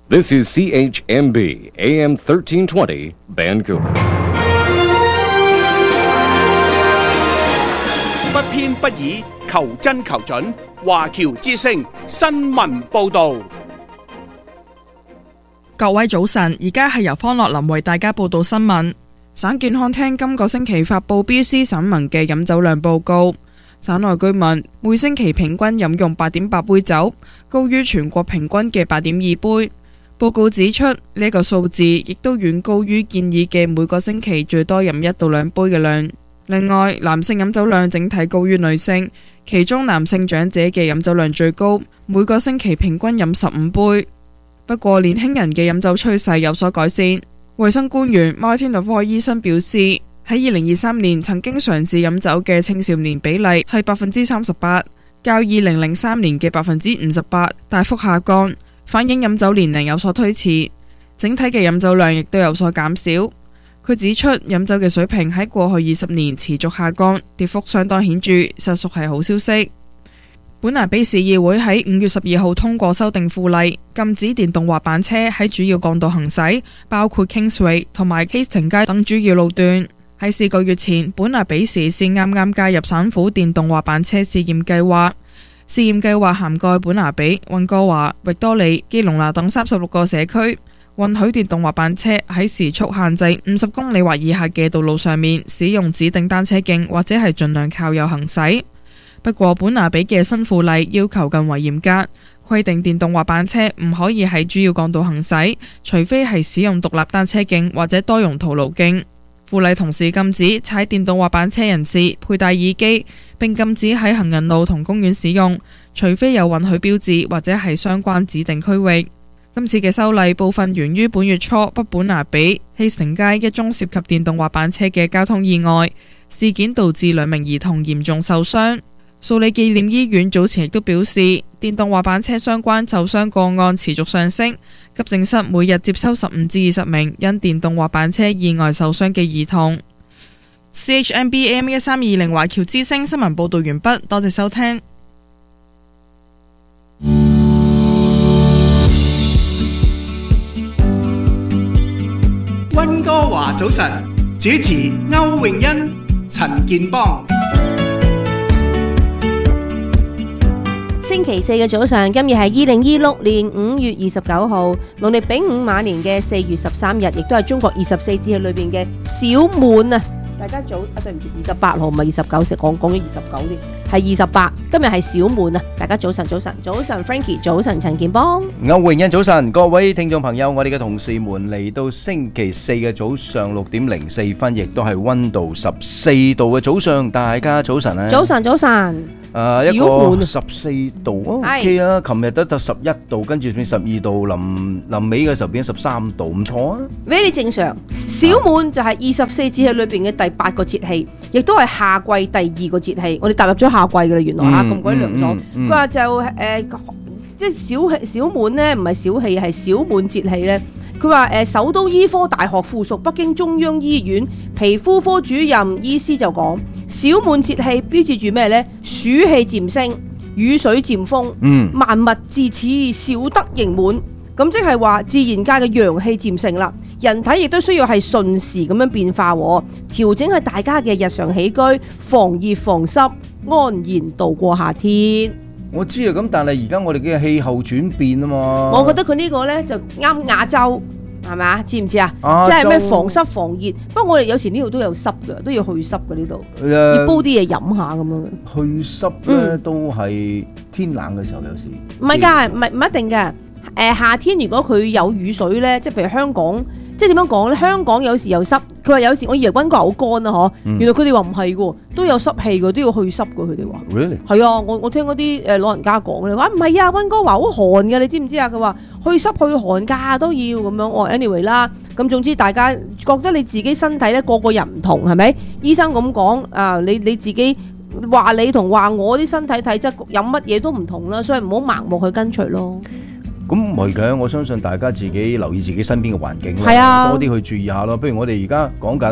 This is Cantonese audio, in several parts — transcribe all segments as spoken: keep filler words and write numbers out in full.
This is C H M B A M thirteen twenty Vancouver。 不偏不倚，求真求準。華僑之聲新聞報導。 各位早晨，而家係由方樂林為大家報道新聞。省健康廳今個星期發佈 B C 省民嘅飲酒量報告，省內居民每星期平均飲用八點八杯酒，高於全國平均嘅八點二杯。報告指出，呢、這個數字亦都遠高於建議嘅每個星期最多飲一到兩杯嘅量。另外，男性飲酒量整體高於女性，其中男性長者嘅飲酒量最高，每個星期平均飲十五杯。不過，年輕人嘅飲酒趨勢有所改善。衛生官員 Martin LaVoy 醫生表示，喺二零二三年曾經嘗試飲酒嘅青少年比例係百分之三十八，較二零零三年嘅百分之五十八大幅下降，反映飲酒年齡有所推遲，整體嘅飲酒量亦都有所減少。佢指出，飲酒嘅水平喺過去二十年持續下降，跌幅相當顯著，實屬係好消息。本拿比市議會喺五月十二號通過修訂附例，禁止電動滑板車喺主要幹道行駛，包括 Kingsway 同埋 Hastings 街等主要路段。喺四個月前，本拿比市先啱啱加入省府電動滑板車試驗計劃。試驗計劃涵蓋本拿比、溫哥華、域多利、基隆拿等三十六個社區，允許電動滑板車喺時速限制五十公里或以下嘅道路上面使用指定單車徑，或者係盡量靠右行駛。不過，本拿比嘅新附例要求更為嚴格，規定電動滑板車唔可以喺主要幹道行駛，除非係使用獨立單車徑或者多用途路徑。附例同時禁止踩電動滑板車人士佩戴耳機，並禁止喺行人路同公園使用，除非有允許標誌或者係相關指定區域。今次嘅修例部分源於本月初北本拿比希城街一宗涉及電動滑板車嘅交通意外事件，導致兩名兒童嚴重受傷。素里紀念醫院早前亦都表示，電動滑板車相關受傷個案持續上升，急症室每日接收十五至二十名因電動滑板車意外受傷嘅兒童。C H M B A M 一三二零華僑之聲新聞報道完畢，多謝收聽。 溫哥華早晨，主持歐詠欣、陳健邦。 星期四嘅早上，今日係二零二六年五月二十九號，農曆丙午馬年嘅四月十三日，亦都係中國二十四節氣裏邊嘅小滿啊！大家早啊，對唔住，二十八號唔係二十九，食講講咗二十九添，係二十八。今日係小滿啊！大家早晨，早晨，早晨 ，Frankie， 早晨，陳健邦， 歐詠欣早晨，各位聽眾朋友，我哋嘅同事們嚟到星期四嘅早上六點零四分，亦都係溫度十四度嘅早上，大家早晨啊！ 早晨，早晨。 誒一個十四度啊 OK 啊，琴日得得十一度，跟住變十二度，臨臨尾嘅時候變十三度，唔錯啊 very 正常。小滿就係二十四節氣裏邊嘅第八個節氣，亦都係夏季第二個節氣。我哋踏入咗夏季㗎啦，原來嚇咁鬼涼咗。佢話就誒，即係小氣小滿咧，唔係小氣，係小滿節氣咧。佢話誒，首都醫科大學附屬北京中央醫院皮膚科主任醫師就講，小滿節氣標誌住咩呢？暑氣漸升，雨水漸豐，嗯、萬物自此小得盈滿。咁即係話自然界嘅陽氣漸盛啦，人體亦都需要係順時咁樣變化，調整係大家嘅日常起居，防熱防濕，安然度過夏天。 我知啊，咁但係而家我哋嘅氣候轉變啊嘛， 我覺得佢呢個呢就啱亞洲，係咪啊？知唔知啊？即係咩防濕防熱。不過我哋有時呢度都有濕㗎，都要去濕㗎呢度，呃、要煲啲嘢飲下咁樣。 去濕咧、嗯、都係天冷嘅時候有時。唔係㗎，唔係唔一定㗎。誒、呃、夏天如果佢有雨水咧，即係譬如香港。即係點樣講咧？香港有時又濕，佢話有時我以為溫哥華好乾啊，嗬、嗯。原來佢哋話唔係㗎，都有濕氣㗎，都要去濕㗎。佢哋話，really？ 係啊，我我聽嗰啲誒老人家講咧，話唔係啊，溫哥華好寒㗎，你知唔知啊？佢話去濕去寒㗎都要咁樣。哦 anyway 啦，咁總之大家覺得你自己身體咧個個人唔同係咪？醫生咁講啊，你你自己話你同話我啲身體體質飲乜嘢都唔同啦，所以唔好盲目去跟隨咯。 咁唔係嘅，我相信大家自己留意自己身邊嘅環境啦， 係啊， 多啲去注意下咯。不如我哋而家講緊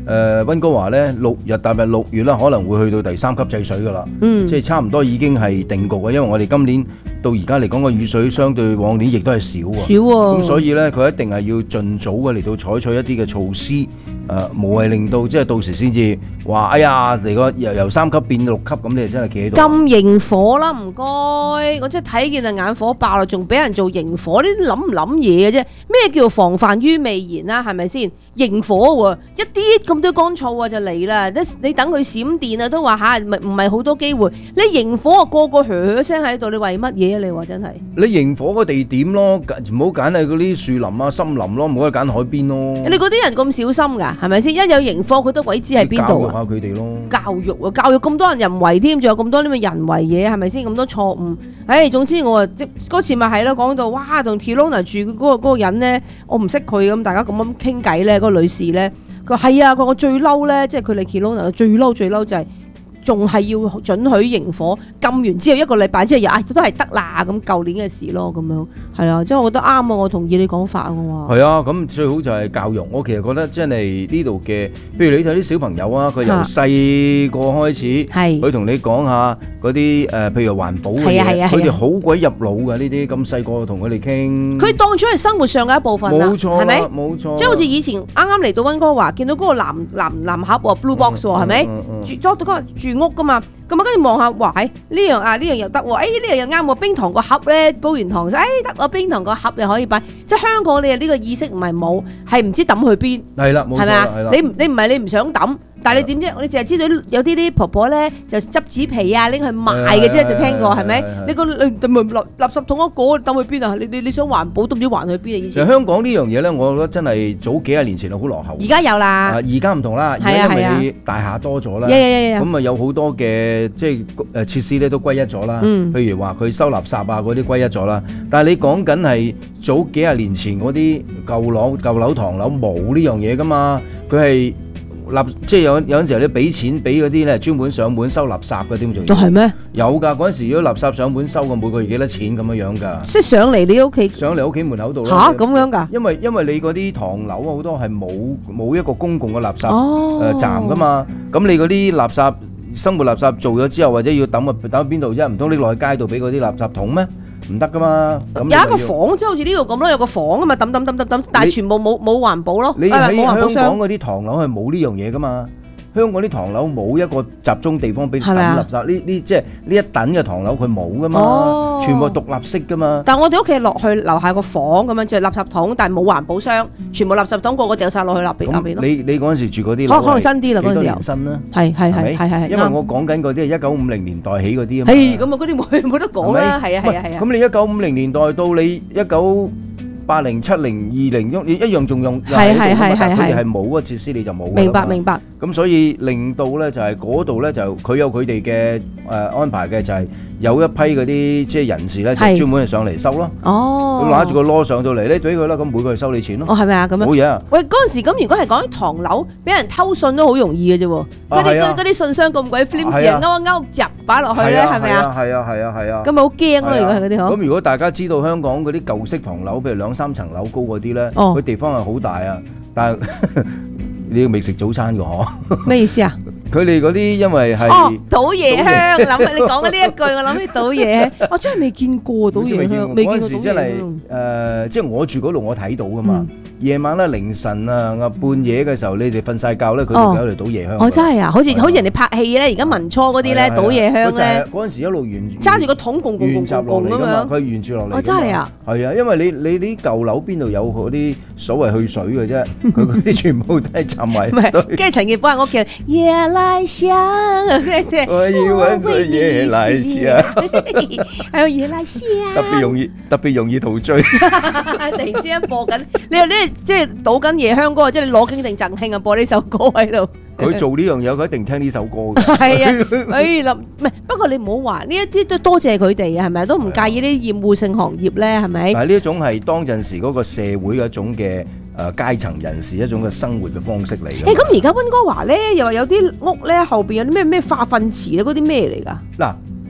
誒溫哥華咧六日踏入六月啦，可能會去到第三級制水噶啦， 嗯， 即係差唔多已經係定局嘅，因為我哋今年到而家嚟講個雨水相對往年亦都係少啊， 少喎， 咁所以咧佢一定係要盡早嘅嚟到採取一啲嘅措施，誒、呃、無謂令到即係到時先至話，哎呀嚟個由由三級變六級咁，你就真係企喺度。 咁營火啦，唔該，我真係睇見就眼火爆啦，仲俾人做營火，呢啲諗唔諗嘢嘅啫？咩叫防範於未然啦？係咪先？營火喎，一啲咁多乾燥啊就嚟啦！你你等佢閃電啊都話嚇，唔唔係好多機會。你營火啊個個噓噓聲喺度，你為乜嘢啊？你話真係？ 你營火個地點咯，唔好揀係嗰啲樹林啊、森林咯，唔好揀海邊咯。 你嗰啲人咁小心㗎，係咪先？一有營火佢都鬼知喺邊度啊！ 教育下佢哋咯。 教育啊，教育咁多人人為添，仲有咁多啲咩人為嘢，係咪先？咁多錯誤，唉，總之我啊即嗰次咪係咯，講到哇，同 Kelowna 住嗰個嗰個人咧，我唔識佢咁，大家咁樣傾偈咧。嗰個女士咧，佢話係啊，佢我最嬲咧，即係佢嚟 Kelowna最嬲最嬲就係仲係要准許營火，禁完之後一個禮拜之後又啊都係得啦，咁舊年嘅事咯，咁樣係啊，即係我覺得啱啊，我同意你講法啊，我話係啊，咁最好就係教育。我其實覺得真係呢度嘅，譬如你睇啲小朋友啊，佢由細個開始， 係佢同你講下嗰啲誒，譬如環保嘅嘢，佢哋好鬼入腦㗎呢啲，咁細個同佢哋傾， 佢當咗係生活上嘅一部分啦， 冇錯， 係咪？ 冇錯， 即係好似以前啱啱嚟到溫哥華，見到嗰個藍藍藍盒喎 Blue Box 喎，係咪？住咗嗰個住屋噶嘛，咁啊跟住望下，哇！誒呢樣啊呢樣又得喎，誒呢樣又啱喎，冰糖個盒咧煲完糖，誒得喎，冰糖個盒又可以擺，即係香港你哋呢個意識唔係冇，係唔知抌去邊， 係啦，冇錯啦，係啦， 你你唔係你唔想抌。但係你點知？你淨係知道有啲啲婆婆咧就執紙皮啊拎去賣嘅啫，就聽過係咪？你個你咪垃垃圾桶一個抌去邊啊？你你你想環保都唔知環去邊啊？以前香港呢樣嘢咧，我覺得真係早幾廿年前係好落後。 而家有啦， 而家唔同啦，而家因為你大廈多咗啦，咁啊有好多嘅即係誒設施咧都歸一咗啦。譬如話佢收垃圾啊嗰啲歸一咗啦。但係你講緊係早幾廿年前嗰啲舊樓舊樓唐樓冇呢樣嘢噶嘛？佢係。立即係有有陣時候你俾錢俾嗰啲咧專門上門收垃圾嘅點做？ 哦係咩？ 有㗎，嗰陣時如果垃圾上門收嘅每個月幾多錢咁樣樣㗎？ 即係上嚟你屋企上嚟屋企門口度啦。 嚇咁樣㗎？ 因為因為你嗰啲唐樓好多係冇冇一個公共嘅垃圾誒站㗎嘛，咁你嗰啲垃圾生活垃圾做咗之後或者要抌啊抌喺邊度啫？唔通你落去街度俾嗰啲垃圾桶咩？唔得噶嘛， 有一個房即係好似呢度咁咯，有個房啊嘛，抌抌抌抌抌，但係全部冇冇環保咯。 你喺香港嗰啲唐樓係冇呢樣嘢噶嘛？香港啲唐樓冇一個集中地方俾你抌垃圾，呢呢即係呢一等嘅唐樓佢冇噶嘛，全部係獨立式噶嘛。 但係我哋屋企落去樓下個房咁樣，就係垃圾桶，但係冇環保箱，全部垃圾桶個個掉曬落去入邊入邊咯。 你你嗰陣時住嗰啲樓， 可能新啲啦嗰陣時。幾多年新啦？ 係係係係係。 因為我講緊嗰啲係一九五零年代起嗰啲啊嘛。 係咁啊，嗰啲冇冇得講啦，係啊係啊係啊。 咁你一九五零年代到你一九八零七零二零一一樣仲用， 係係係係係， 佢哋係冇個設施你就冇。 明白明白。 咁所以令到咧就係嗰度咧就佢有佢哋嘅誒安排嘅，就係有一批嗰啲即係人士咧就專門係上嚟收咯。哦，攞住個攞上到嚟咧俾佢啦，咁每個月收你錢咯。 哦，係咪啊？咁樣。 冇嘢啊！ 喂，嗰陣時咁，如果係講啲唐樓，俾人偷信都好容易嘅啫喎。嗰啲嗰啲信箱咁鬼 flimsy，勾一勾入擺落去咧，係咪啊？ 係啊係啊係啊！ 咁咪好驚咯！如果係嗰啲嗬。 咁如果大家知道香港嗰啲舊式唐樓，譬如兩三層樓高嗰啲咧，佢地方係好大啊，但係你要未食早餐嘅嗬？咩意思啊？ 佢哋嗰啲因為係哦，倒夜香，諗起你講嘅呢一句，我諗起倒夜香，我真係未見過倒夜香，未見過倒夜香。嗰陣時真係誒，即係我住嗰度，我睇到噶嘛。夜晚咧凌晨啊，半夜嘅時候，你哋瞓晒覺咧，佢哋喺度倒夜香。 哦，真係啊，好似好似人哋拍戲咧，而家民初嗰啲咧倒夜香咧。 嗰陣時一路沿揸住個桶，共共共共共咁樣。 佢沿住落嚟。 哦，真係啊。 係啊，因為你你啲舊樓邊度有嗰啲所謂去水嘅啫，佢嗰啲全部都係沉埋。 唔係，跟住陳潔寶喺屋企夜來香。 我以為係夜來香， 係有夜來香， 特別容易特別容易陶醉。 突然之間播緊，你又呢即係倒緊夜香歌，即係你攞經定贈慶啊，播呢首歌喺度。 佢做呢樣嘢，佢一定聽呢首歌嘅。係啊，哎諗唔係，不過你唔好話呢一啲都多謝佢哋啊，係咪都唔介意啲厭惡性行業咧，係咪？ 但係呢一種係當陣時嗰個社會嘅一種嘅誒階層人士一種嘅生活嘅方式嚟嘅。 誒咁而家溫哥華咧，又話有啲屋咧後邊有啲咩咩化糞池咧，嗰啲咩嚟㗎？ 嗱。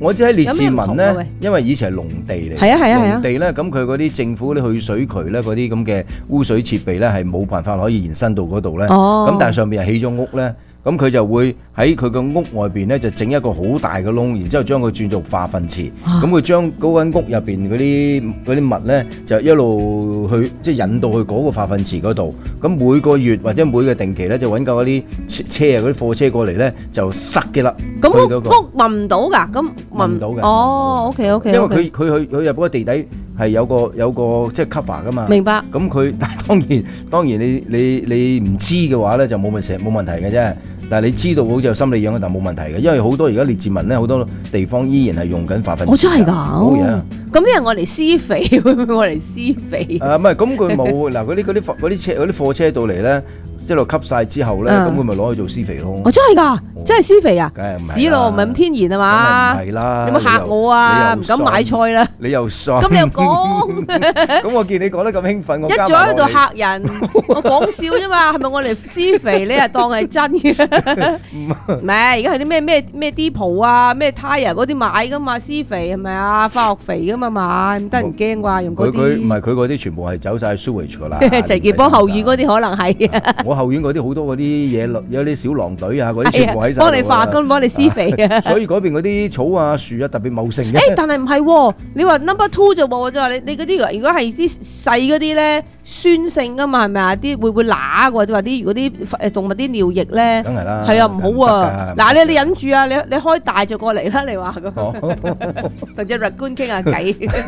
我知喺列治文咧，因為以前係農地嚟， 係啊係啊係啊， 農地咧，咁佢嗰啲政府啲去水渠咧，嗰啲咁嘅污水設備咧，係冇辦法可以延伸到嗰度咧。哦，咁但係上邊係起咗屋咧。咁佢就會喺佢個屋外邊咧，就整一個好大嘅窿，然之後將佢轉做化糞池。咁佢將嗰間屋入邊嗰啲嗰啲物咧，就一路去即係引到去嗰個化糞池嗰度。咁每個月或者每個定期咧，就揾夠嗰啲車啊、嗰啲貨車過嚟咧，就塞嘅啦。 咁屋屋聞唔到㗎？咁聞唔到嘅。哦 ，OK OK。因為佢佢去佢入嗰個地底係有個有個即係 cover 㗎嘛。 明白。 咁佢但係當然當然你你你唔知嘅話咧，就冇問題冇問題嘅啫。但係你知道好似有心理影響，但係冇問題嘅，因為好多而家列治文咧，好多地方依然係用緊化糞池。 我真係㗎，好嘢。咁啲人我嚟施肥，會唔會我嚟施肥？ 誒唔係，咁佢冇嗱嗰啲嗰啲嗰啲車嗰啲貨車到嚟咧，一路吸晒之後咧，咁佢咪攞去做施肥咯。 我真係㗎，真係施肥啊！ 梗係唔係屎咯，唔係咁天然啊嘛？ 係啦， 有冇嚇我啊？唔敢買菜啦！ 你又信？ 咁你又講？ 咁我見你講得咁興奮，我一早喺度嚇人，我講笑啫嘛，係咪我嚟施肥？你又當係真嘅？唔係，而家係啲咩咩咩 Depo 啊，咩 Tire 嗰啲買噶嘛，施肥係咪啊？化學肥噶嘛買，唔得人驚啩？用嗰啲佢唔係佢嗰啲全部係走晒 sewage 噶啦。 齊傑邦後院嗰啲可能係。 我後院嗰啲好多嗰啲嘢，有啲小狼隊啊，嗰啲全部喺晒。 幫你化工，幫你施肥啊。 所以嗰邊嗰啲草啊樹啊特別茂盛嘅。 誒，但係唔係，你話 number two 就冇，就話你你嗰啲如果係啲細嗰啲咧。酸性噶嘛係咪啊？啲會唔會乸或者話啲如果啲誒動物啲尿液咧， 梗係啦， 係啊唔好啊！嗱你你忍住啊！你你開大就過嚟啦！你話咁，同隻 raccoon 傾下偈。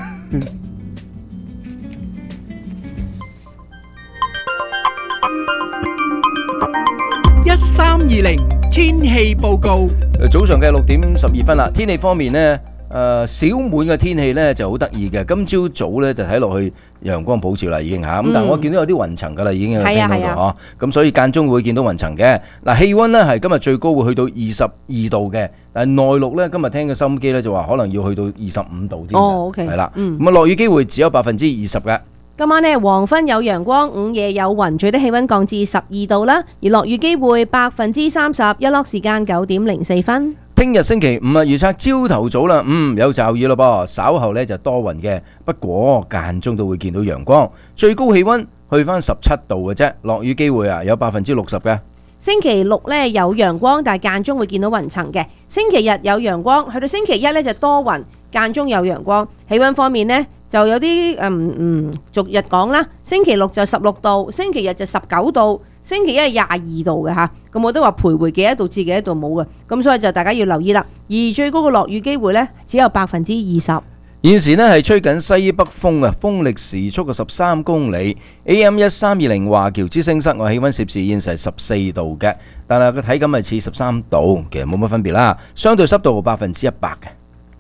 一三二零天氣報告。 早上嘅六點十二分啦。天氣方面呢。誒、呃、小滿嘅天氣咧就好得意嘅，今朝早咧就睇落去陽光普照啦，已經嚇咁，嗯、但係我見到有啲雲層㗎啦，已經喺天嗰度嗬，咁所以間中會見到雲層嘅。嗱氣温咧係今日最高會去到二十二度嘅，但係內陸咧今日聽嘅收音機咧就話可能要去到二十五度添。 哦 OK， 係啦，咁啊落雨機會只有百分之二十嘅。 今晚呢，黃昏有陽光，午夜有雲，最低氣温降至十二度啦，而落雨機會百分之三十，日落時間九點零四分。 聽日星期五啊，預測朝頭早啦，嗯有驟雨咯噃，稍後呢就多雲嘅，不過間中都會見到陽光，最高氣温去翻十七度嘅啫，落雨機會啊有百分之六十嘅。 星期六呢有陽光，但係間中會見到雲層嘅。星期日有陽光，去到星期一呢就多雲，間中有陽光。氣温方面呢，就有啲嗯嗯逐日講啦，星期六就十六度，星期日就十九度。星期一係廿二度嘅嚇，咁我都話徘徊幾多度至幾多度冇嘅，咁所以就大家要留意啦。而最高嘅落雨機會呢，只有百分之二十。 現時呢係吹緊西北風啊，風力時速嘅十三公里。A M 一三二零華僑之聲室外氣温攝氏現時係十四度嘅，但係個體感係似十三度，其實冇乜分別啦。相對濕度百分之一百嘅。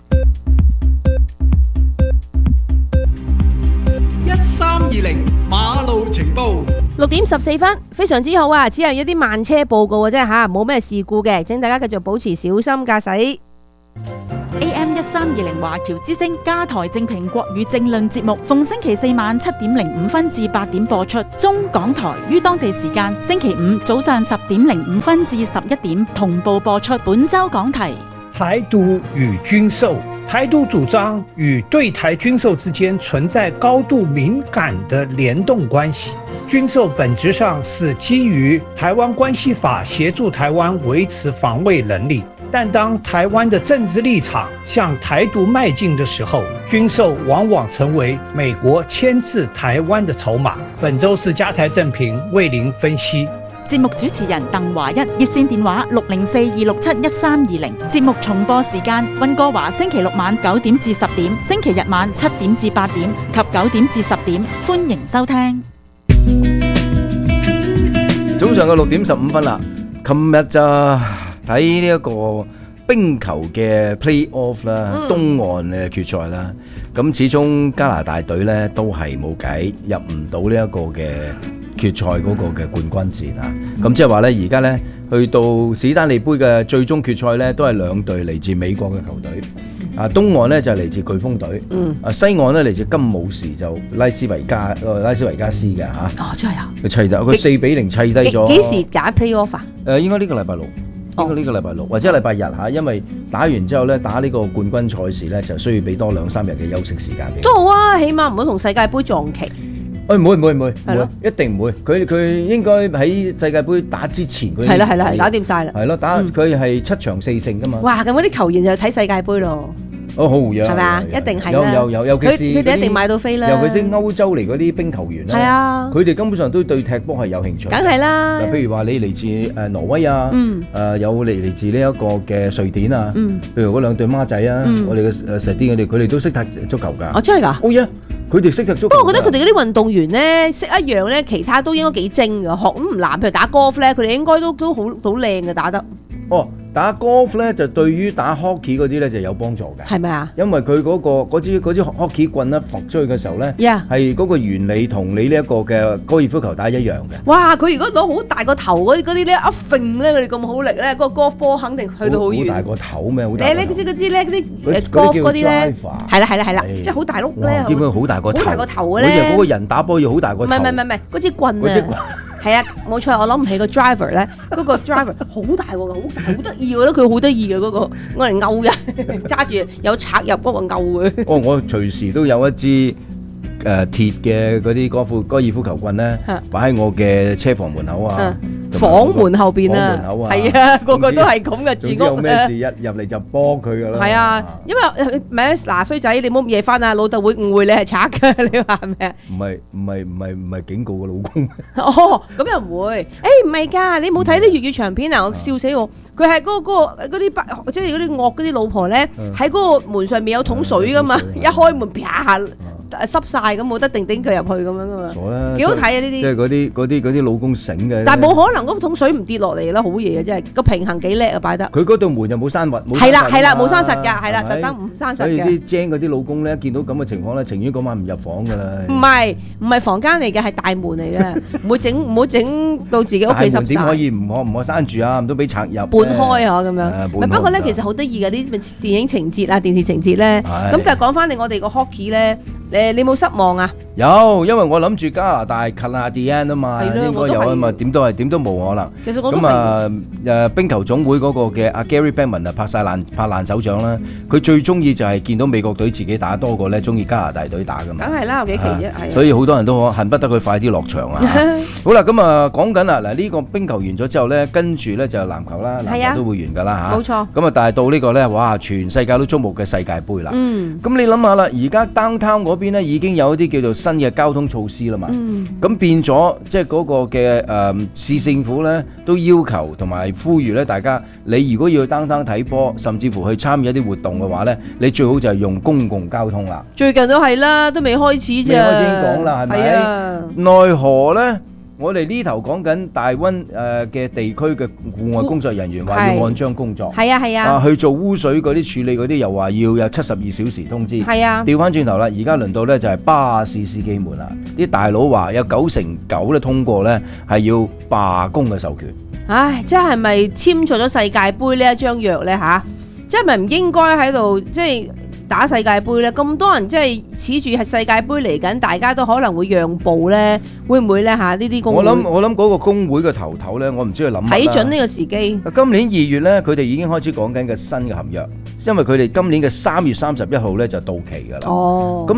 一三二零馬路情報。 六點十四分，非常之好啊！只有一啲慢車報告嘅啫吓，冇咩事故嘅，請大家繼續保持小心駕駛。 A M 一三二零華僑之聲加台正評國語政論節目，逢星期四晚七點零五分至八點播出。中港台於當地時間星期五早上十點零五分至十一點同步播出。本周講題： 台獨與軍售。台獨主張與對台軍售之間存在高度敏感的聯動關係。軍售本質上是基於台灣關係法協助台灣維持防衛能力，但當台灣的政治立場向台獨邁進的時候，軍售往往成為美國牽制台灣的籌碼。本周是加台正評為您分析。 節目主持人鄧華一，熱線電話六零四二六七一三二零。節目重播時間：溫哥華星期六晚九點至十點，星期日晚七點至八點及九點至十點。歡迎收聽。 早上嘅六點十五分啦，琴日就睇呢一個冰球嘅 play-off 啦，嗯、東岸嘅決賽啦。咁始終加拿大隊咧都係冇計入唔到呢一個嘅決賽嗰個嘅冠軍戰啊！咁即係話咧，而家咧去到史丹利杯嘅最終決賽咧，都係兩隊嚟自美國嘅球隊。啊，東岸咧就係嚟自颶風隊，嗯，啊西岸咧嚟自金武士，就拉斯維加，拉斯維加斯嘅嚇。 哦，真係啊！ 佢砌得，佢四比零砌低咗。 幾時揀 play off 啊？ 誒，應該呢個禮拜六。 應該呢個禮拜六或者禮拜日嚇，因為打完之後咧，打呢個冠軍賽事咧，就需要俾多兩三日嘅休息時間俾。 都好啊，起碼唔好同世界盃撞期。 誒唔會唔會唔會，一定唔會。佢佢應該喺世界盃打之前，佢係啦係啦係，搞掂晒啦。 係咯，打佢係七場四勝㗎嘛。 哇！咁嗰啲球員就睇世界盃咯。 哦，好嘢， 係咪啊？一定係有有有，尤其是佢哋一定買到飛啦。 尤其是歐洲嚟嗰啲冰球員咧， 係啊， 佢哋根本上都對踢波係有興趣。 梗係啦。 嗱，譬如話你嚟自誒挪威啊，誒有嚟嚟自呢一個嘅瑞典啊，譬如嗰兩對孖仔啊，我哋嘅誒石啲佢哋，佢哋都識踢足球㗎。 哦，真係㗎？ 好嘢！佢哋識踢足球。 不過我覺得佢哋嗰啲運動員咧，識一樣咧，其他都應該幾精㗎。學咁唔難，譬如打 golf 咧，佢哋應該都都好好靚嘅打得。 哦，打 golf 咧就對於打 hockey 嗰啲咧就有幫助嘅， 係咪啊？ 因為佢嗰、嗰個嗰支嗰支 hockey 棍咧揈出去嘅時候咧，係嗰 Yeah. 個原理同你呢一個嘅高爾夫球打一樣嘅。 哇！佢如果攞好大個頭嗰啲嗰啲咧一揈咧，佢哋咁好力咧，嗰、嗰個 golf 波肯定去到好遠。好大個頭咩？好大個頭。你咧嗰啲嗰啲咧嗰啲 golf 嗰啲咧，係啦係啦係啦，即係好大碌咧。 基本好大個頭。 好大個頭嘅咧。 嗰隻嗰個人打波要好大個頭。 唔係唔係唔係，嗰支棍啊。係啊，冇錯，我諗唔起個 driver 咧，嗰個 driver 好大喎，好好得意，我覺得佢好得意嘅嗰個，我嚟勾人，揸住有插入嗰個勾佢。 哦，我隨時都有一支誒鐵嘅嗰啲高爾夫高爾夫球棍咧，擺喺我嘅車房門口啊， 房門後邊啊，係啊，個個都係咁嘅住屋。 有咩事一入嚟就幫佢噶啦。 係啊，因為咩嗱衰仔，你唔好咁夜翻啊，老豆會誤會你係賊嘅，你話係咪啊？ 唔係唔係唔係唔係警告個老公。 哦，咁又唔會，誒唔係㗎，你冇睇啲粵語長片啊？我笑死我，佢係嗰個嗰啲即係嗰啲惡嗰啲老婆咧，喺嗰個門上面有桶水㗎嘛，一開門啪下。濕晒咁冇得定頂佢入去咁樣噶嘛，傻啦，幾好睇啊呢啲，即係嗰啲嗰啲嗰啲老公醒嘅。 但係冇可能嗰桶水唔跌落嚟啦，好嘢啊！真係個平衡幾叻啊，擺得。 佢嗰道門又冇閂密， 係啦係啦冇閂實㗎，係啦特登唔閂實嘅。 所以啲精嗰啲老公咧，見到咁嘅情況咧，情願嗰晚唔入房㗎啦。 唔係唔係房間嚟嘅，係大門嚟嘅，唔好整唔好整到自己屋企濕晒。大門點可以唔可唔可閂住啊？唔都俾賊入。半開啊咁樣。不過咧，其實好得意嘅啲電影情節啊、電視情節咧，咁就講翻你我哋個 hockey 咧。誒，你冇失望啊？ 有，因為我諗住加拿大 Canadian 啊嘛，應該有啊嘛，點都係點都冇可能。 其實我都咁啊誒冰球總會嗰個嘅阿 Gary Bettman 啊拍晒爛拍爛手掌啦，佢最中意就係見到美國隊自己打多過咧中意加拿大隊打噶嘛。 梗係啦，有幾期啫， 所以好多人都恨不得佢快啲落場啊！好啦，咁啊講緊啊嗱呢個冰球完咗之後咧，跟住咧就籃球啦，籃球都會完噶啦嚇。冇錯。咁啊，但係到呢個咧，哇！全世界都矚目嘅世界盃啦。嗯。咁你諗下啦，而家 downtown 嗰邊咧已經有一啲叫做新嘅交通措施啦嘛。嗯。咁變咗即係嗰個嘅誒市政府咧都要求同埋呼籲咧，大家你如果要去 downtown 睇波，甚至乎去參與一啲活動嘅話咧，你最好就係用公共交通啦。 最近都係啦，都未開始咋。 未開始講啦，係咪？係啊。奈何咧？我哋呢頭講緊大溫誒嘅地區嘅戶外工作人員話要按章工作， 係啊係啊， 啊去做污水嗰啲處理嗰啲又話要有七十二小時通知， 係啊。 調翻轉頭啦，而家輪到咧就係巴士司機們啦，啲大佬話有九成九咧通過咧係要罷工嘅授權。唉， 即係咪簽咗咗世界盃呢一張約咧吓？即係咪唔應該喺度即係？打世界盃咧，咁多人即係恃住係世界盃嚟緊，大家都可能會讓步咧，會唔會咧嚇？呢啲工會我諗我諗嗰個工會嘅頭頭咧，我唔知佢諗乜啦。 睇準呢個時機。 今年二月咧，佢哋已經開始講緊嘅新嘅合約，因為佢哋今年嘅三月三十一號咧就到期㗎啦。哦，咁